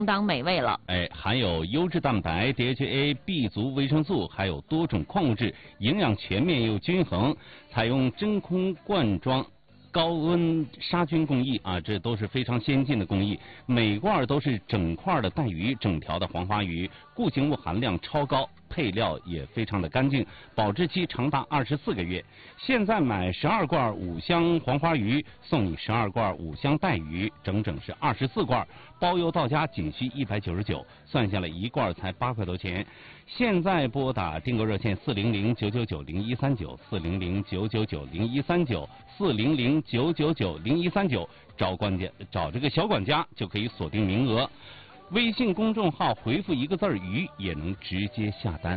当美味了。 含有优质蛋白、DHA、B 族维生素，还有多种矿物质，营养全面又均衡。采用真空罐装。高温杀菌工艺啊，这都是非常先进的工艺。每罐都是整块的带鱼，整条的黄花鱼，固形物含量超高，配料也非常的干净，保质期长达24个月。现在买12罐5香黄花鱼，送你12罐5香带鱼，整整是24罐，包邮到家仅需199，算下来一罐才8块多钱。现在拨打订购热线400-999-0139 400-999-0139 400-999-0139，找这个小管家就可以锁定名额。微信公众号回复一个字儿鱼也能直接下单。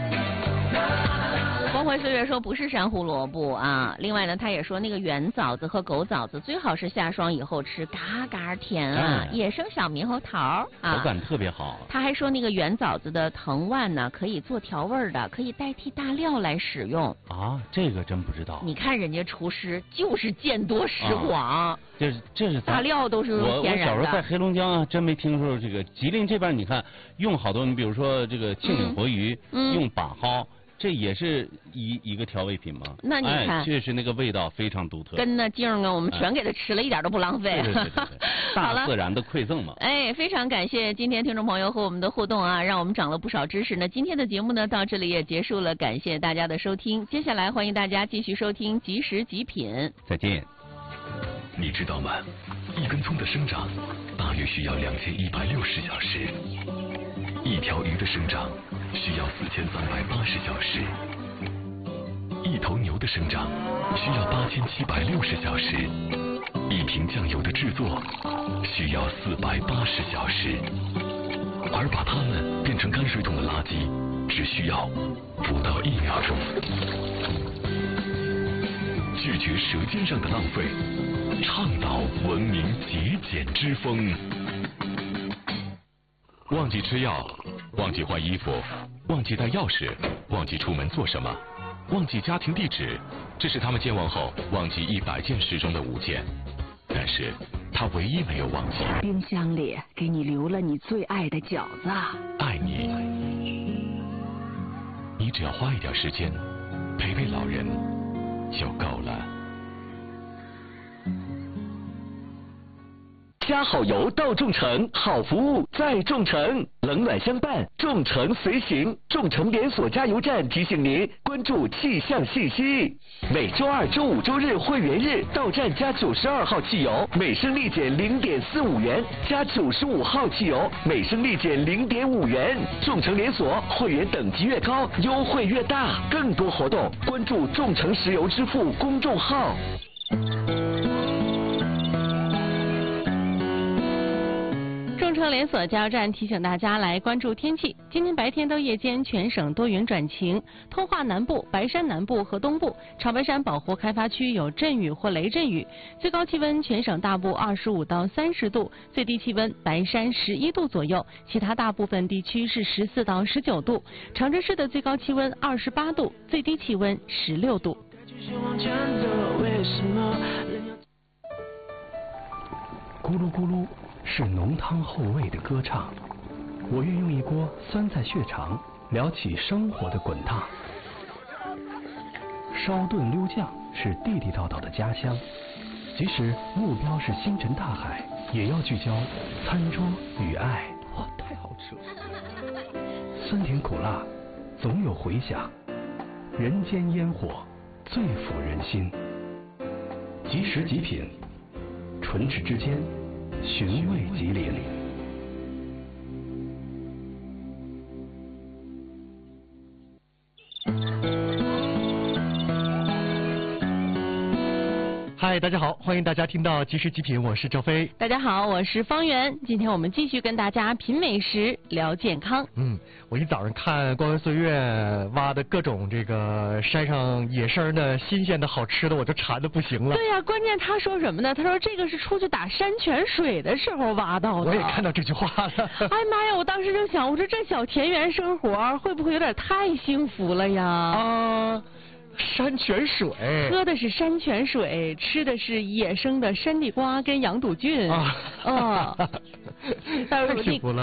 光辉岁月说不是山胡萝卜啊，另外呢，他也说那个圆枣子和狗枣子最好是下霜以后吃，嘎嘎甜啊，野生小猕猴桃啊， 口感特别好。 他还说那个圆枣子的藤蔓呢，可以做调味的，可以代替大料来使用啊，这个真不知道。 你看人家厨师就是见多识广， 这是大料都是天然的。 我小时候在黑龙江啊，真没听说这个。吉林这边你看用好多，你比如说这个庆岭活鱼，用把蒿。这也是一个调味品吗？ 那你看， 确实那个味道非常独特。 根呢茎啊，我们全给它吃了，一点都不浪费。 对，大自然的馈赠嘛。 非常感谢今天听众朋友和我们的互动啊，让我们长了不少知识呢。今天的节目呢到这里也结束了，感谢大家的收听。接下来欢迎大家继续收听即食极品。 再见。 你知道吗？一根葱的生长大约需要2160小时，一条鱼的生长需要4380小时，一头牛的生长需要8760小时，一瓶酱油的制作需要480小时，而把它们变成泔水桶的垃圾只需要不到1秒钟。拒绝舌尖上的浪费，倡导文明节俭之风。忘记吃药，忘记换衣服，忘记带钥匙，忘记出门做什么，忘记家庭地址，这是他们健忘后忘记100件事中的5件。但是他唯一没有忘记， 冰箱里给你留了你最爱的饺子。 爱你，你只要花一点时间陪陪老人就够了。 加好油到众诚，好服务在众诚，冷暖相伴，众诚随行。众诚连锁加油站提醒您关注气象信息。每周2、周5、周日会员日到站加92号汽油，每升立减0.45元；加95号汽油，每升立减0.5元。众诚连锁会员等级越高，优惠越大。更多活动关注众诚石油支付公众号。 众诚连锁加油站提醒大家来关注天气。今天白天到夜间全省多云转晴，通化南部、白山南部和东部、长白山保护开发区有阵雨或雷阵雨。最高气温全省大部25到30度，最低气温白山11度左右，其他大部分地区是14到19度。长春市的最高气温28度，最低气温16度。 咕噜咕噜是浓汤厚味的歌唱，我愿用一锅酸菜血肠聊起生活的滚烫。烧炖溜酱是地地道道的家乡，即使目标是星辰大海，也要聚焦餐桌与爱。哇，太好吃了！酸甜苦辣总有回响，人间烟火最抚人心。即食极品，唇齿之间寻味吉林。 嗨，大家好，欢迎大家听到即食极品，我是赵飞。 大家好，我是方圆。今天我们继续跟大家品美食，聊健康。 我一早上看光辉岁月挖的各种这个山上野生的新鲜的好吃的，我就馋的不行了。 对呀，关键他说什么呢？他说这个是出去打山泉水的时候挖到的。 我也看到这句话了。 哎妈呀！我当时就想，我说这小田园生活会不会有点太幸福了呀？ 山泉水， 喝的是山泉水，吃的是野生的山地瓜跟羊肚菌。 啊， 哦， 太幸福了。